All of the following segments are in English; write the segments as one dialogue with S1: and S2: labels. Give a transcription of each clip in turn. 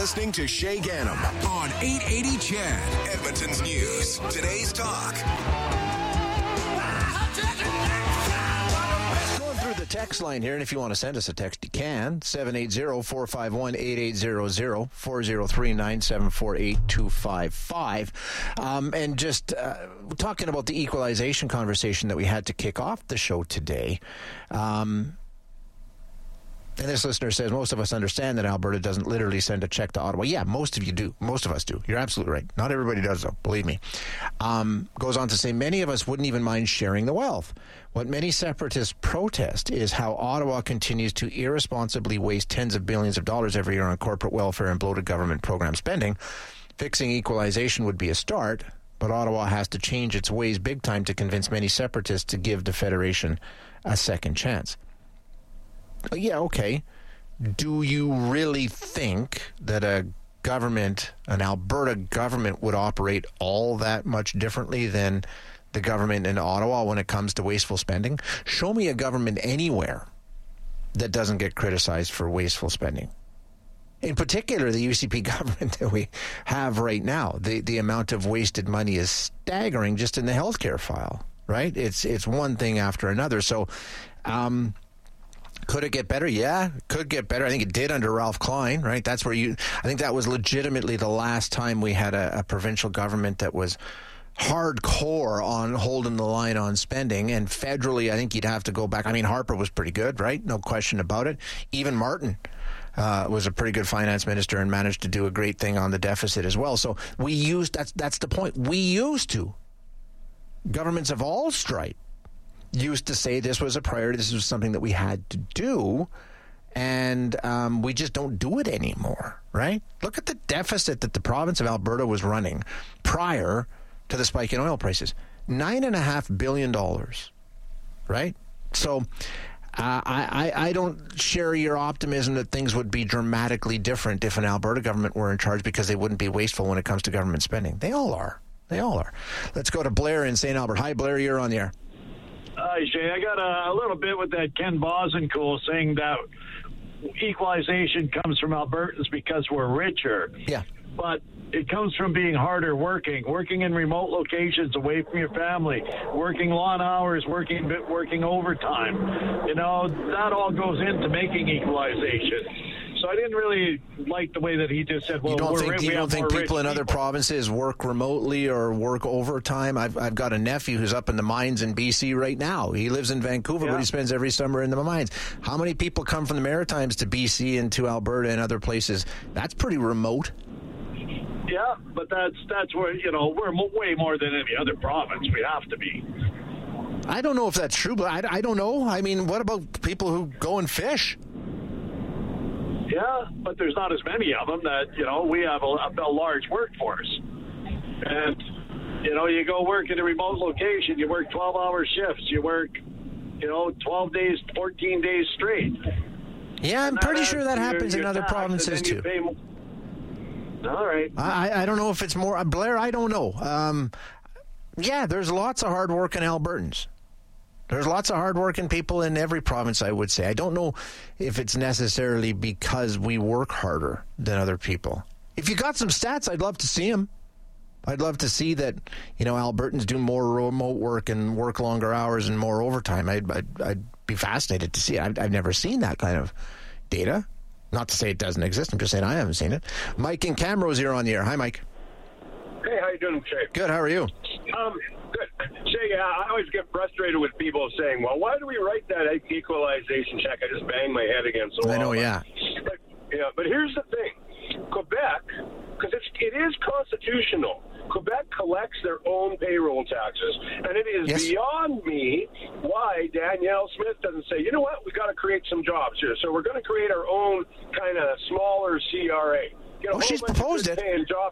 S1: listening to Shay Gannam on 880 CHED, Edmonton's News. Today's talk.
S2: Going through the text line here, and if you want to send us a text, you can. 780-451-8800, 403-974-8255. And just talking about the equalization conversation that we had to kick off the show today. And this listener says, most of us understand that Alberta doesn't literally send a check to Ottawa. Yeah, most of you do. Most of us do. You're absolutely right. Not everybody does, though. Believe me. Goes on to say, many of us wouldn't even mind sharing the wealth. What many separatists protest is how Ottawa continues to irresponsibly waste tens of billions of dollars every year on corporate welfare and bloated government program spending. Fixing equalization would be a start, but Ottawa has to change its ways big time to convince many separatists to give the Federation a second chance. Yeah, okay. Do you really think that an Alberta government would operate all that much differently than the government in Ottawa when it comes to wasteful spending? Show me a government anywhere that doesn't get criticized for wasteful spending. In particular, the UCP government that we have right now, the amount of wasted money is staggering just in the healthcare file, right? It's one thing after another. So, could it get better? Yeah, it could get better. I think it did under Ralph Klein, right? That's where I think that was legitimately the last time we had a provincial government that was hardcore on holding the line on spending. And federally, I think you'd have to go back. I mean, Harper was pretty good, right? No question about it. Even Martin was a pretty good finance minister and managed to do a great thing on the deficit as well. So that's the point. We used to. Governments of all stripe used to say this was a priority, this was something that we had to do, and we just don't do it anymore, right? Look at the deficit that the province of Alberta was running prior to the spike in oil prices. $9.5 billion, right? So I don't share your optimism that things would be dramatically different if an Alberta government were in charge, because they wouldn't be wasteful when it comes to government spending. They all are. They all are. Let's go to Blair in St. Albert. Hi, Blair, you're on the air.
S3: Hi, Shay. I got a little bit with that Ken Bosenkohl saying that equalization comes from Albertans because we're richer.
S2: Yeah.
S3: But it comes from being harder working in remote locations away from your family, working long hours, working overtime. You know, that all goes into making equalization. So I didn't really like the way that he just said, well,
S2: you don't think people in other provinces work remotely or work overtime? I've got a nephew who's up in the mines in BC right now. He lives in Vancouver, but he spends every summer in the mines. How many people come from the Maritimes to BC and to Alberta and other places? That's pretty remote.
S3: Yeah, but that's where, you know, we're way more than any other province. We have to be.
S2: I don't know if that's true, but I don't know. I mean, what about people who go and fish?
S3: Yeah, but there's not as many of them that, you know, we have a large workforce. And, you know, you go work in a remote location, you work 12-hour shifts, you work, you know, 12 days, 14 days straight.
S2: Yeah, I'm pretty sure that happens in other provinces too.
S3: All right.
S2: I don't know if it's more. Blair, I don't know. Yeah, there's lots of hard-working Albertans. There's lots of hard-working people in every province, I would say. I don't know if it's necessarily because we work harder than other people. If you got some stats, I'd love to see them. I'd love to see that, you know, Albertans do more remote work and work longer hours and more overtime. I'd be fascinated to see it. I've never seen that kind of data. Not to say it doesn't exist. I'm just saying I haven't seen it. Mike in Camrose, you're on the air. Hi, Mike.
S4: Hey, how you doing, Shay?
S2: Good. How are you?
S4: Good. Shay, I always get frustrated with people saying, well, why do we write that equalization check? I just bang my head against the wall.
S2: I know, yeah.
S4: But here's the thing. Quebec, because it is constitutional, Quebec collects their own payroll taxes, and it is beyond me why Danielle Smith doesn't say, you know what, we've got to create some jobs here, so we're going to create our own kind of smaller CRA.
S2: She's proposed it.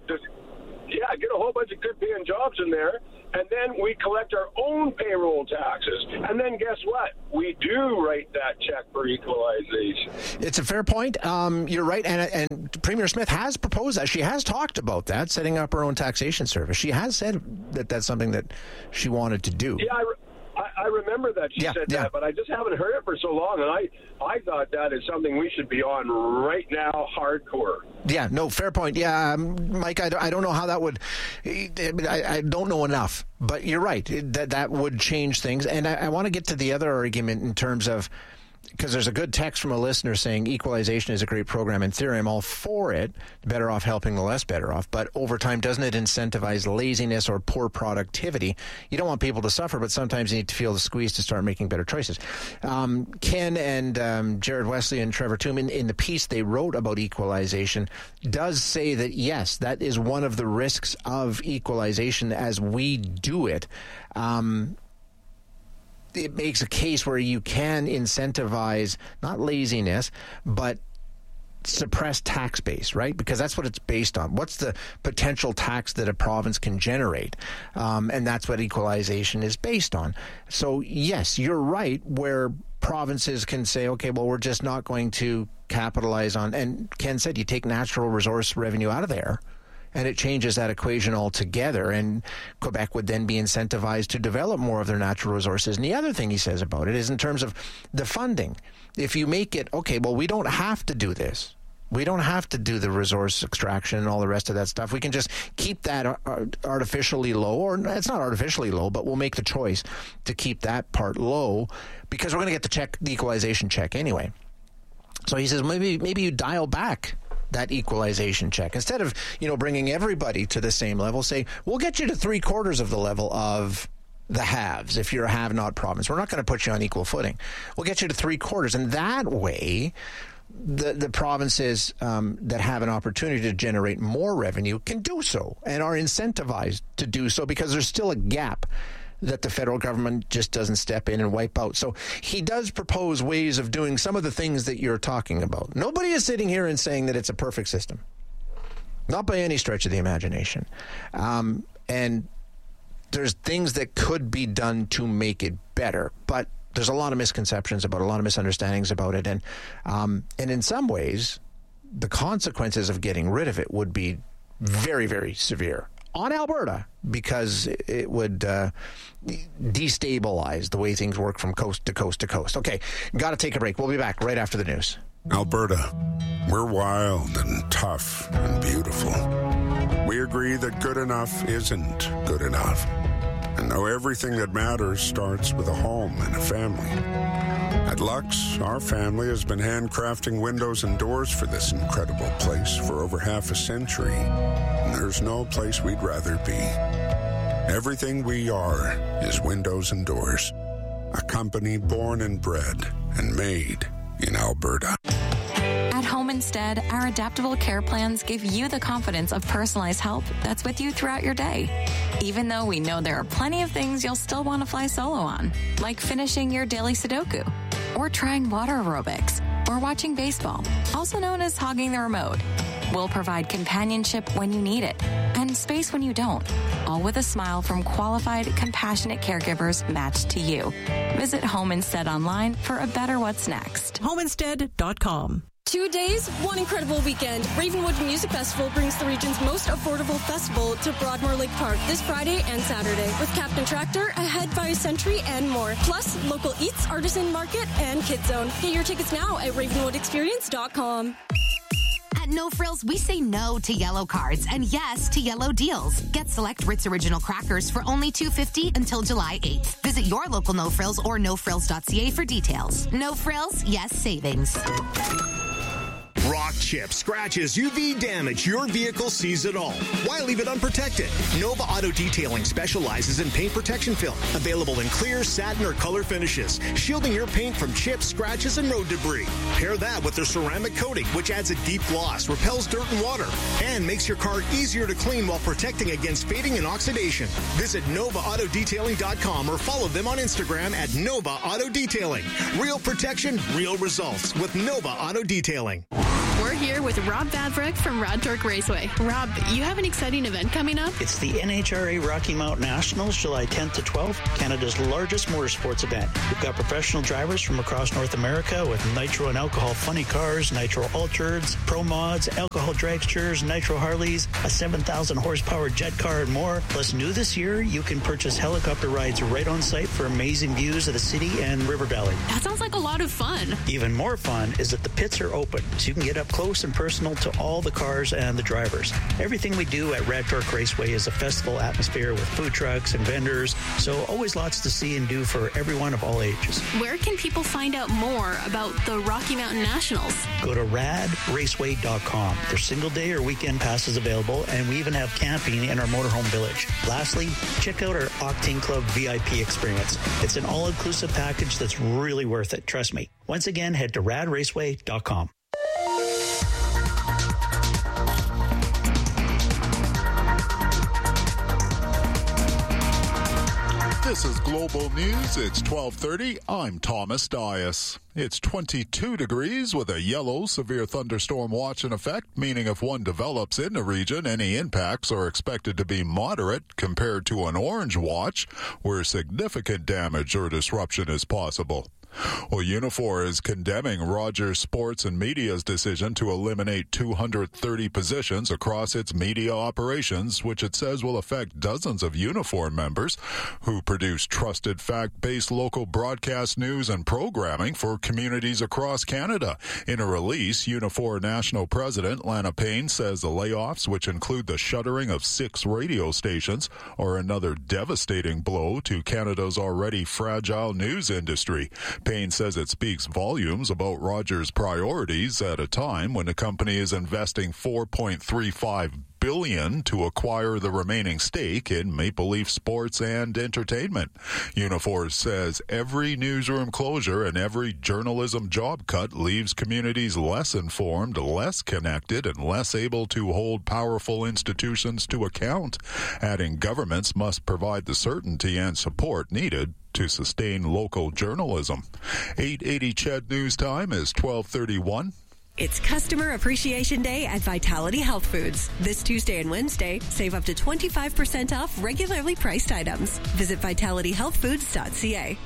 S4: Get a whole bunch of good-paying jobs in there, and then we collect our own payroll taxes. And then guess what? We do write that check for equalization.
S2: It's a fair point. You're right, and Premier Smith has proposed that. She has talked about that, setting up her own taxation service. She has said that that's something that she wanted to do.
S4: Yeah, I remember that she said that, but I just haven't heard it for so long, and I thought that is something we should be on right now, hardcore.
S2: Yeah, no, fair point. Yeah, Mike, I don't know how that would. I don't know enough, but you're right. That would change things, and I want to get to the other argument in terms of. Because there's a good text from a listener saying equalization is a great program. In theory, I'm all for it. Better off helping the less better off. But over time, doesn't it incentivize laziness or poor productivity? You don't want people to suffer, but sometimes you need to feel the squeeze to start making better choices. Ken and Jared Wesley and Trevor Toom, in the piece they wrote about equalization, does say that, yes, that is one of the risks of equalization as we do it. It makes a case where you can incentivize not laziness, but suppress tax base, right? Because that's what it's based on. What's the potential tax that a province can generate? And that's what equalization is based on. So, yes, you're right, where provinces can say, okay, well, we're just not going to capitalize on, and Ken said, you take natural resource revenue out of there, and it changes that equation altogether. And Quebec would then be incentivized to develop more of their natural resources. And the other thing he says about it is in terms of the funding. If you make it, okay, well, we don't have to do this. We don't have to do the resource extraction and all the rest of that stuff. We can just keep that artificially low, or it's not artificially low, but we'll make the choice to keep that part low because we're going to get the equalization check anyway. So he says maybe you dial back that equalization check. Instead of, bringing everybody to the same level, say, we'll get you to 3/4 of the level of the haves if you're a have-not province. We're not going to put you on equal footing. We'll get you to 3/4. And that way, the provinces that have an opportunity to generate more revenue can do so and are incentivized to do so because there's still a gap that the federal government just doesn't step in and wipe out. So he does propose ways of doing some of the things that you're talking about. Nobody is sitting here and saying that it's a perfect system. Not by any stretch of the imagination. And there's things that could be done to make it better. But there's a lot of misconceptions about it, a lot of misunderstandings about it. And in some ways, the consequences of getting rid of it would be very, very severe on Alberta, because it would destabilize the way things work from coast to coast to coast. Okay, got to take a break. We'll be back right after the news.
S5: Alberta, we're wild and tough and beautiful. We agree that good enough isn't good enough. And know everything that matters starts with a home and a family. At Lux, our family has been handcrafting windows and doors for this incredible place for over half a century. And there's no place we'd rather be. Everything we are is windows and doors. A company born and bred and made in Alberta.
S6: At Home Instead, our adaptable care plans give you the confidence of personalized help that's with you throughout your day. Even though we know there are plenty of things you'll still want to fly solo on, like finishing your daily Sudoku, or trying water aerobics, or watching baseball, also known as hogging the remote. We'll provide companionship when you need it, and space when you don't, all with a smile from qualified, compassionate caregivers matched to you. Visit Home Instead online for a better what's next.
S7: HomeInstead.com.
S8: 2 days, one incredible weekend. Ravenwood Music Festival brings the region's most affordable festival to Broadmoor Lake Park this Friday and Saturday with Captain Tractor, Ahead by a Century, and more. Plus, local eats, artisan market, and Kids Zone. Get your tickets now at RavenwoodExperience.com.
S9: At No Frills, we say no to yellow cards and yes to yellow deals. Get select Ritz Original crackers for only $2.50 until July 8th. Visit your local No Frills or nofrills.ca for details. No Frills, yes savings.
S10: Rock chip, scratches, UV damage, your vehicle sees it all. Why leave it unprotected? Nova Auto Detailing specializes in paint protection film, available in clear, satin, or color finishes, shielding your paint from chips, scratches, and road debris. Pair that with their ceramic coating, which adds a deep gloss, repels dirt and water, and makes your car easier to clean while protecting against fading and oxidation. Visit NovaAutoDetailing.com or follow them on Instagram at Nova Auto Detailing. Real protection, real results with Nova Auto Detailing.
S11: We're
S7: here with Rob Vadvrick from Rad Torque Raceway. Rob, you have an exciting event coming up?
S11: It's the NHRA Rocky Mountain Nationals, July 10th to 12th, Canada's largest motorsports event. We've got professional drivers from across North America with nitro and alcohol funny cars, nitro altereds, pro mods, alcohol dragsters, nitro Harleys, a 7,000 horsepower jet car, and more. Plus, new this year, you can purchase helicopter rides right on site for amazing views of the city and River Valley.
S7: That sounds like a lot of fun.
S11: Even more fun is that the pits are open, so you can get up close and personal to all the cars and the drivers. Everything we do at Rad Torque Raceway is a festival atmosphere with food trucks and vendors, so always lots to see and do for everyone of all ages.
S7: Where can people find out more about the Rocky Mountain Nationals?
S11: Go to radraceway.com. There's single day or weekend passes available, and we even have camping in our motorhome village. Lastly, check out our Octane Club VIP experience. It's an all-inclusive package that's really worth it, trust me. Once again, head to radraceway.com.
S12: This is Global News. It's 12:30. I'm Thomas Dias. It's 22 degrees with a yellow severe thunderstorm watch in effect, meaning if one develops in the region, any impacts are expected to be moderate compared to an orange watch, where significant damage or disruption is possible. Well, Unifor is condemning Rogers Sports and Media's decision to eliminate 230 positions across its media operations, which it says will affect dozens of Unifor members who produce trusted, fact-based local broadcast news and programming for communities across Canada. In a release, Unifor National President Lana Payne says the layoffs, which include the shuttering of 6 radio stations, are another devastating blow to Canada's already fragile news industry. Payne says it speaks volumes about Rogers' priorities at a time when the company is investing $4.35 billion to acquire the remaining stake in Maple Leaf Sports and Entertainment. Unifor says every newsroom closure and every journalism job cut leaves communities less informed, less connected, and less able to hold powerful institutions to account, adding governments must provide the certainty and support needed to sustain local journalism. 880 CHED News Time is 12:31.
S13: It's Customer Appreciation Day at Vitality Health Foods. This Tuesday and Wednesday, save up to 25% off regularly priced items. Visit vitalityhealthfoods.ca.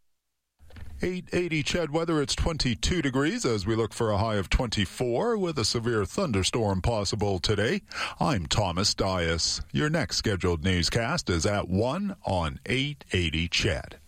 S12: 880 CHED weather, it's 22 degrees as we look for a high of 24 with a severe thunderstorm possible today. I'm Thomas Dias. Your next scheduled newscast is at 1 on 880 CHED.